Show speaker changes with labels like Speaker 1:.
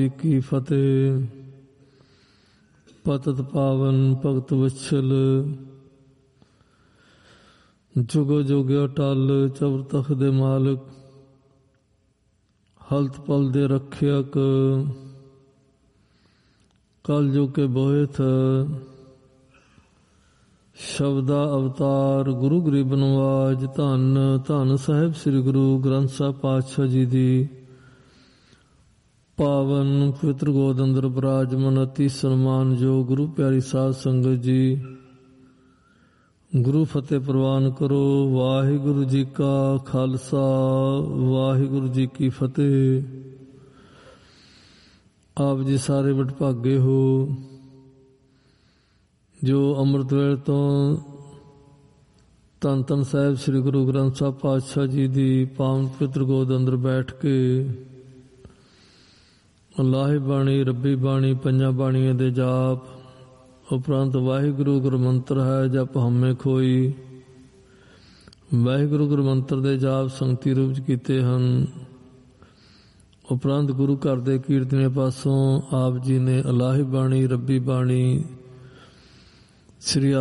Speaker 1: ਕੀ ਫਤਿਹ। ਪਤਿਤ ਪਾਵਨ ਭਗਤ ਵਛਲ, ਜੁਗੋ ਜੁਗ ਅਟਲ ਚਬਰ ਤਖਤ ਦੇ ਮਾਲਕ, ਹਲਤ ਪਲ ਦੇ ਰੱਖਿਅਕ, ਕਲ ਯੁਗ ਕੇ ਬੋਹਿਥ, ਸ਼ਬਦਾ ਅਵਤਾਰ ਗੁਰੂ ਗਰੀਬ ਨਵਾਜ। ਧੰਨ ਧੰਨ ਸਾਹਿਬ ਸ੍ਰੀ ਗੁਰੂ ਗ੍ਰੰਥ ਸਾਹਿਬ ਪਾਤਸ਼ਾਹ ਜੀ ਦੀ ਪਾਵਨ ਪਵਿੱਤਰ ਗੋਦ ਅੰਦਰ ਬਿਰਾਜਮਾਨ ਅਤੀ ਸਨਮਾਨਯੋਗ ਗੁਰੂ ਪਿਆਰੀ ਸਾਧ ਸੰਗਤ ਜੀ, ਗੁਰੂ ਫਤਿਹ ਪ੍ਰਵਾਨ ਕਰੋ। ਵਾਹਿਗੁਰੂ ਜੀ ਕਾ ਖਾਲਸਾ, ਵਾਹਿਗੁਰੂ ਜੀ ਕੀ ਫਤਿਹ। ਆਪ ਜੀ ਸਾਰੇ ਵਡਭਾਗੇ ਹੋ ਜੋ ਅੰਮ੍ਰਿਤ ਵੇਲੇ ਤੋਂ ਧੰਨ ਧੰਨ ਸਾਹਿਬ ਸ੍ਰੀ ਗੁਰੂ ਗ੍ਰੰਥ ਸਾਹਿਬ ਪਾਤਸ਼ਾਹ ਜੀ ਦੀ ਪਾਵਨ ਪਵਿੱਤਰ ਗੋਦ ਅੰਦਰ ਬੈਠ ਕੇ ਲਾਹੇ ਬਾਣੀ, ਰੱਬੀ ਬਾਣੀ, ਪੰਜਾਂ ਬਾਣੀਆਂ ਦੇ ਜਾਪ ਉਪਰੰਤ ਵਾਹਿਗੁਰੂ ਗੁਰਮੰਤਰ ਹੈ ਜਪ ਹਉਮੈ ਖੋਈ। ਵਾਹਿਗੁਰੂ ਗੁਰਮੰਤਰ ਦੇ ਜਾਪ ਸੰਗਤੀ ਰੂਪ 'ਚ ਕੀਤੇ ਹਨ। ਉਪਰੰਤ ਗੁਰੂ ਘਰ ਦੇ ਕੀਰਤਨੀਏ ਪਾਸੋਂ ਆਪ ਜੀ ਨੇ ਇਲਾਹੀ ਬਾਣੀ, ਰੱਬੀ ਬਾਣੀ, ਸ੍ਰੀ